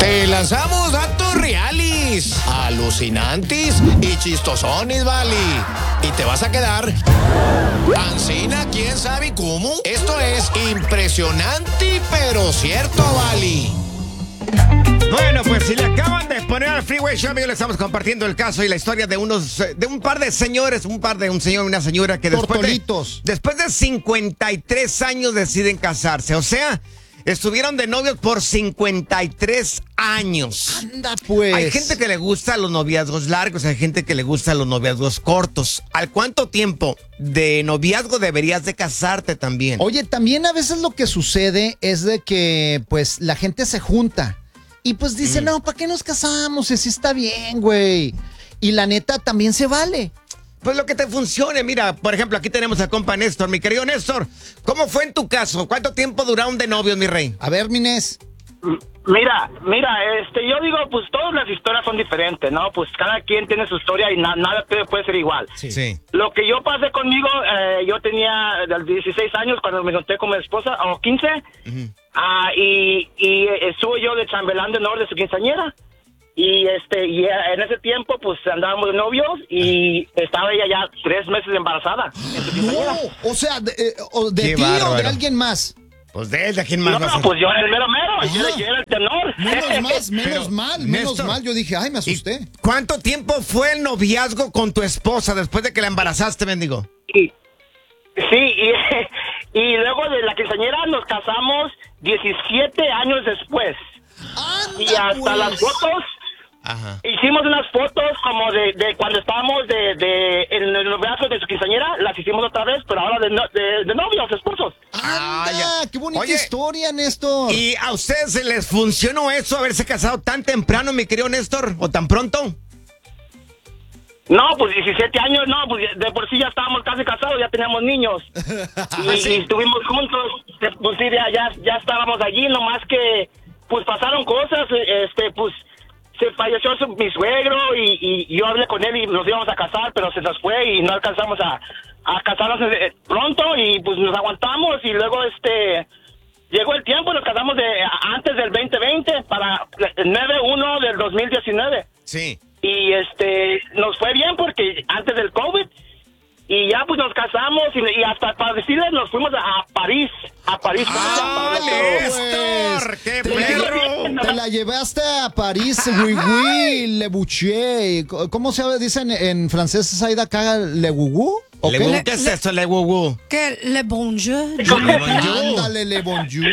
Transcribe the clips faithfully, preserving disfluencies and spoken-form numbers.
Te lanzamos datos reales, alucinantes y chistosones, vale. Y te vas a quedar ancina, quién sabe cómo. Esto es impresionante, pero cierto, vale. Bueno, pues si le acaban de poner al Freeway Show, amigos, le estamos compartiendo el caso y la historia de unos, de un par de señores, un par de un señor y una señora que después de, después de cincuenta y tres años deciden casarse. O sea, estuvieron de novios por cincuenta y tres años. Anda, pues. Hay gente que le gusta los noviazgos largos, hay gente que le gusta los noviazgos cortos. ¿Al cuánto tiempo de noviazgo deberías de casarte también? Oye, también a veces lo que sucede es de que, pues, la gente se junta y pues dice, mm. no, ¿para qué nos casamos? Si sí está bien, güey. Y la neta también se vale. Pues lo que te funcione. Mira, por ejemplo, aquí tenemos al compa Néstor. Mi querido Néstor, ¿cómo fue en tu caso? ¿Cuánto tiempo duraron de novios, mi rey? A ver, Minés. Mira, mira, este, yo digo, pues todas las historias son diferentes, ¿no? Pues cada quien tiene su historia y na- nada puede, puede ser igual. Sí. sí. Lo que yo pasé conmigo, eh, yo tenía dieciséis años cuando me junté con mi esposa, o quince, uh-huh. ah, y, y estuve yo de chambelán de honor de su quinceañera. Y este y en ese tiempo pues andábamos de novios y estaba ella ya tres meses embarazada. No, o sea, de, eh, de ti bárbaro. O de alguien más. Pues de él, de quién más. No, no, pues yo era el mero mero, yo, yo era el tenor. Menos más, menos Pero, mal, menos Néstor, mal. Yo dije, ay, me asusté. ¿Cuánto tiempo fue el noviazgo con tu esposa después de que la embarazaste, mendigo? Sí, sí y, y luego de la quinceañera nos casamos diecisiete años después. Anda, y hasta pues. las fotos. Ajá. Hicimos unas fotos como de, de cuando estábamos de, de en el noviazgo de su quinceañera, las hicimos otra vez, pero ahora de, no, de, de novios, esposos. ¡Anda! ¡Qué bonita Oye, historia, Néstor! ¿Y a ustedes se les funcionó eso, haberse casado tan temprano, mi querido Néstor, o tan pronto? No, pues diecisiete años, no, pues de por sí ya estábamos casi casados, ya teníamos niños. y, ¿Sí? y estuvimos juntos, pues sí, ya, ya, ya estábamos allí, nomás que, pues pasaron cosas, este, pues... Se falleció su, mi suegro y, y yo hablé con él y nos íbamos a casar, pero se nos fue y no alcanzamos a, a casarnos pronto y pues nos aguantamos y luego este llegó el tiempo, nos casamos de antes del veinte veinte para el nueve uno del dos mil diecinueve. Sí. Y este nos fue bien porque antes del COVID y ya pues nos casamos y, y hasta para decirles nos fuimos a, a París, a París. ¡Ah, Néstor! ¡Qué perro! Te la llevaste a París, oui, oui, le bouché. ¿Cómo se dice en, en francés, Saida? ¿Caga le gugu? ¿Le gugu? ¿Qué es eso, le gugu? ¿Qué? Le bonjour. Le bonjour. Ándale, le bonjour.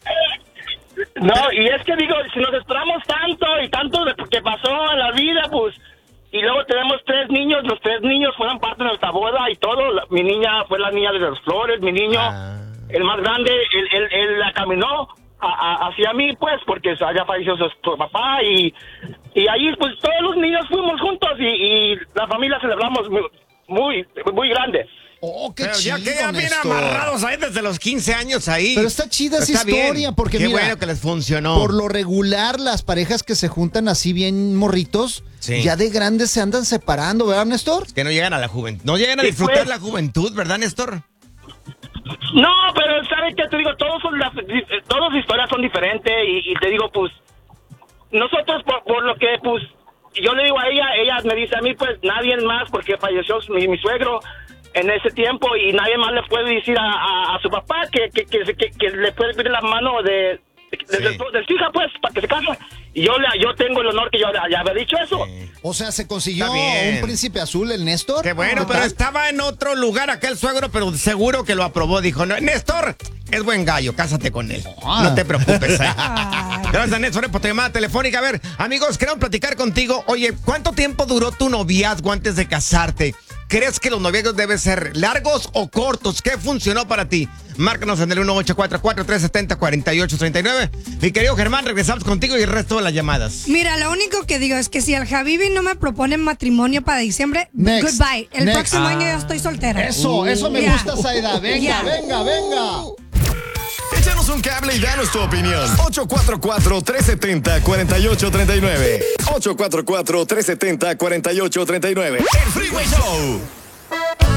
No, y es que digo, si nos esperamos tanto y tanto de que pasó en la vida, pues... Y luego tenemos tres niños, los tres niños fueron parte de nuestra boda y todo. La, mi niña fue la niña de las flores, mi niño, ah. el más grande, él, él, él la caminó a, a, hacia mí, pues, porque allá falleció su, su papá. Y, y ahí, pues, todos los niños fuimos juntos y, y la familia celebramos muy, muy, muy grande. Oh, qué Pero chido, ya quedan bien Néstor. amarrados ahí desde los quince años ahí. Pero está chida esa historia, bien. Porque qué mira, bueno que les funcionó. Por lo regular, las parejas que se juntan así bien morritos, sí. ya de grandes se andan separando, ¿verdad, Néstor? Que no llegan a la juventud, no llegan a disfrutar pues, la juventud, ¿verdad, Néstor? No, pero ¿sabes qué? Te digo, todos son las, todas las historias son diferentes y, y te digo, pues, nosotros por, por lo que, pues, yo le digo a ella, ella me dice a mí, pues, nadie más porque falleció mi, mi suegro en ese tiempo y nadie más le puede decir a, a, a su papá que, que, que, que, que le puede pedir la mano de, de, sí. de, de, de su hija, pues, para que se case. Y yo, yo tengo el honor que yo ya había dicho eso. Sí. O sea, se consiguió un príncipe azul, el Néstor. Qué bueno, pero estaba en otro lugar aquel suegro, pero seguro que lo aprobó. Dijo, no, Néstor, es buen gallo, cásate con él. Ah. No te preocupes. ¿eh? Gracias, Néstor, por tu llamada telefónica. A ver, amigos, queremos platicar contigo. Oye, ¿cuánto tiempo duró tu noviazgo antes de casarte? ¿Crees que los noviazgos deben ser largos o cortos? ¿Qué funcionó para ti? Márcanos en el uno ocho cuatro cuatro, tres siete cero, cuatro ocho tres nueve. Mi querido Germán, regresamos contigo y el resto de las llamadas. Mira, lo único que digo es que si el Habibi no me propone matrimonio para diciembre, Next. goodbye. El Next. próximo ah. año ya estoy soltera. Eso, eso me yeah. gusta, Saida. Venga, yeah. venga, venga. Échanos un cable y danos tu opinión. ocho cuatro cuatro, tres siete cero, cuatro ocho tres nueve. ocho cuatro cuatro, tres siete cero, cuatro ocho tres nueve. El Freeway Show.